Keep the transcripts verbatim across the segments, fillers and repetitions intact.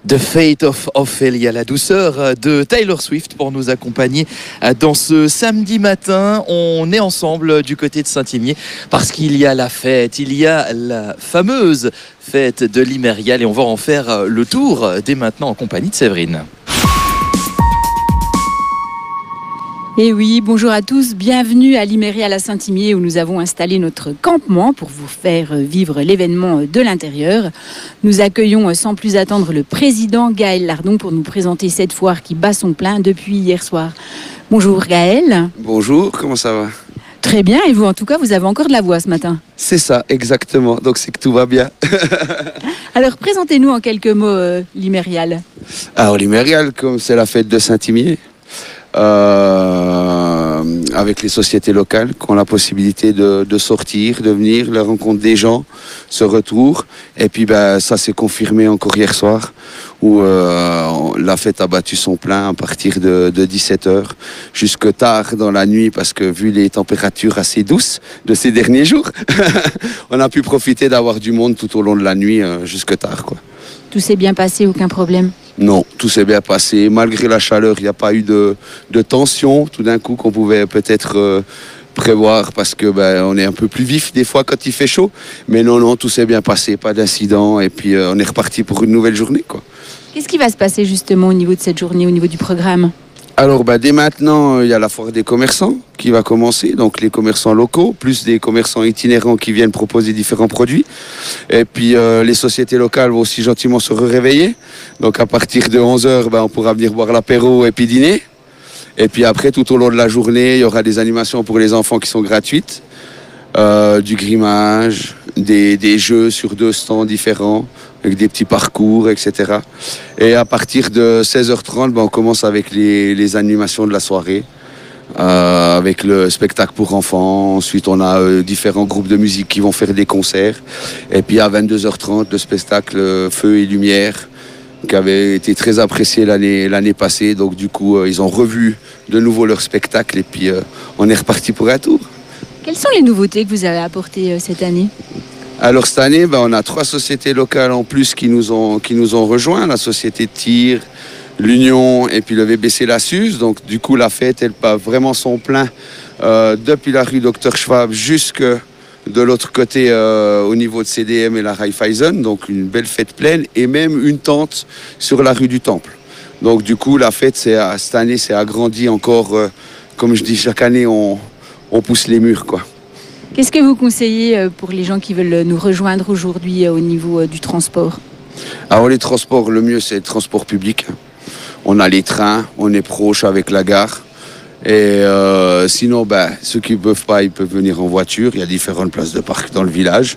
The Fate of Ophelia, la douceur de Taylor Swift pour nous accompagner dans ce samedi matin. On est ensemble du côté de Saint-Imier parce qu'il y a la fête, il y a la fameuse fête de l'Imérial et on va en faire le tour dès maintenant en compagnie de Séverine. Et oui, bonjour à tous, bienvenue à l'Imérial à Saint-Imier où nous avons installé notre campement pour vous faire vivre l'événement de l'intérieur. Nous accueillons sans plus attendre le président Gaël Lardon pour nous présenter cette foire qui bat son plein depuis hier soir. Bonjour Gaël. Bonjour, comment ça va ? Très bien, et vous en tout cas, vous avez encore de la voix ce matin. C'est ça, exactement, donc c'est que tout va bien. Alors présentez-nous en quelques mots euh, l'Imérial. Alors l'Imérial, comme c'est la fête de Saint-Imier, Euh, avec les sociétés locales qui ont la possibilité de, de sortir, de venir, la rencontre des gens, ce retour. Et puis ben, ça s'est confirmé encore hier soir où euh, la fête a battu son plein à partir de, de dix-sept heures jusque tard dans la nuit parce que vu les températures assez douces de ces derniers jours, on a pu profiter d'avoir du monde tout au long de la nuit euh, jusque tard, quoi. Tout s'est bien passé, aucun problème ? Non, tout s'est bien passé. Malgré la chaleur, il n'y a pas eu de, de tension tout d'un coup qu'on pouvait peut-être euh, prévoir parce que ben, on est un peu plus vif des fois quand il fait chaud. Mais non, non, tout s'est bien passé, pas d'incident. Et puis euh, on est reparti pour une nouvelle journée, quoi. Qu'est-ce qui va se passer justement au niveau de cette journée, au niveau du programme ? Alors bah, dès maintenant, il y a la foire des commerçants qui va commencer, donc les commerçants locaux, plus des commerçants itinérants qui viennent proposer différents produits. Et puis euh, les sociétés locales vont aussi gentiment se réveiller. Donc à partir de onze heures, bah, on pourra venir boire l'apéro et puis dîner. Et puis après, tout au long de la journée, il y aura des animations pour les enfants qui sont gratuites. Euh, du grimage, des, des jeux sur deux stands différents, avec des petits parcours, et cetera. Et à partir de seize heures trente, ben on commence avec les, les animations de la soirée, euh, avec le spectacle pour enfants. Ensuite, on a euh, différents groupes de musique qui vont faire des concerts. Et puis à vingt-deux heures trente, le spectacle euh, Feu et Lumière, qui avait été très apprécié l'année, l'année passée. Donc du coup, euh, ils ont revu de nouveau leur spectacle et puis euh, on est reparti pour un tour. Quelles sont les nouveautés que vous avez apportées euh, cette année ? Alors cette année, ben, on a trois sociétés locales en plus qui nous ont, qui nous ont rejoints, la société de tir, l'Union et puis le V B C La Suze. Donc du coup, la fête, elle bat vraiment son plein euh, depuis la rue Docteur Schwab jusque de l'autre côté euh, au niveau de C D M et la Raiffeisen. Donc une belle fête pleine et même une tente sur la rue du Temple. Donc du coup, la fête, c'est, cette année, c'est agrandi encore. Euh, comme je dis, chaque année, on, on pousse les murs, quoi. Qu'est-ce que vous conseillez pour les gens qui veulent nous rejoindre aujourd'hui au niveau du transport ? Alors les transports, le mieux c'est le transport public. On a les trains, on est proche avec la gare. Et euh, sinon, ben, ceux qui ne peuvent pas, ils peuvent venir en voiture. Il y a différentes places de parc dans le village.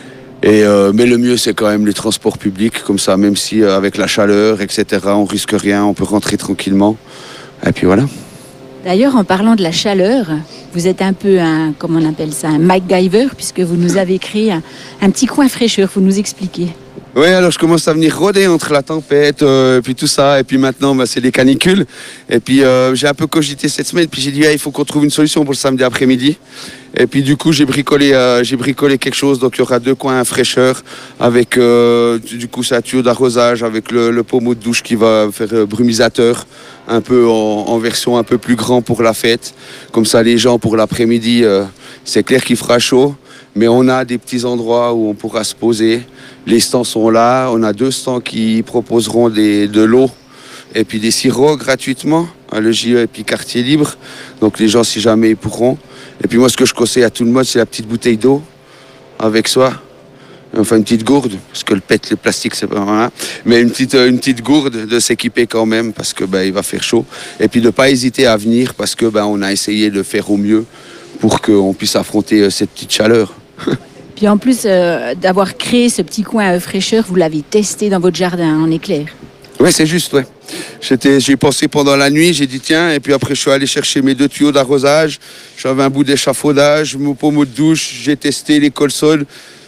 Et, euh, mais le mieux c'est quand même les transports publics. Comme ça, même si euh, avec la chaleur, et cetera, on risque rien, on peut rentrer tranquillement. Et puis voilà. D'ailleurs, en parlant de la chaleur, vous êtes un peu un, comment on appelle ça, un MacGyver, puisque vous nous avez créé un, un petit coin fraîcheur. Vous nous expliquez. Oui, alors je commence à venir rôder entre la tempête, euh, et puis tout ça, et puis maintenant, bah, c'est les canicules. Et puis euh, j'ai un peu cogité cette semaine, puis j'ai dit, ah, il faut qu'on trouve une solution pour le samedi après-midi. Et puis du coup, j'ai bricolé, euh, j'ai bricolé quelque chose. Donc il y aura deux coins fraîcheur avec euh, du coup, c'est un tuyau d'arrosage avec le, le pommeau de douche qui va faire euh, brumisateur, un peu en, en version un peu plus grand pour la fête. Comme ça, les gens pour l'après-midi, euh, c'est clair qu'il fera chaud, mais on a des petits endroits où on pourra se poser. Les stands sont là. On a deux stands qui proposeront des, de l'eau et puis des sirops gratuitement, hein, le J E et puis Quartier Libre. Donc les gens, si jamais, ils pourront. Et puis moi, ce que je conseille à tout le monde, c'est la petite bouteille d'eau avec soi. Enfin, une petite gourde, parce que le pète, le plastique, c'est pas voilà. Mais une petite, une petite gourde, de s'équiper quand même, parce que ben, il va faire chaud. Et puis de ne pas hésiter à venir, parce que ben, on a essayé de faire au mieux pour qu'on puisse affronter euh, cette petite chaleur. Puis en plus euh, d'avoir créé ce petit coin euh, fraîcheur, vous l'avez testé dans votre jardin, en éclair. Oui, c'est juste, ouais. J'étais, j'ai pensé pendant la nuit, j'ai dit tiens, et puis après je suis allé chercher mes deux tuyaux d'arrosage, j'avais un bout d'échafaudage, mon pommeau de douche, j'ai testé les colsols,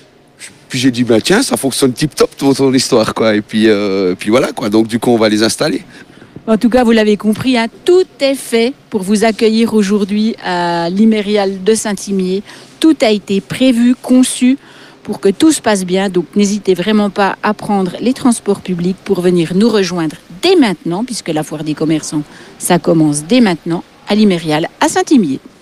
puis j'ai dit ben tiens, ça fonctionne tip-top toute ton histoire, quoi. Et puis, euh, puis voilà, quoi. Donc du coup, on va les installer. En tout cas, vous l'avez compris, hein, tout est fait pour vous accueillir aujourd'hui à l'Imérial de Saint-Imier. Tout a été prévu, conçu pour que tout se passe bien. Donc n'hésitez vraiment pas à prendre les transports publics pour venir nous rejoindre dès maintenant, puisque la foire des commerçants, ça commence dès maintenant à l'Imérial à Saint-Imier.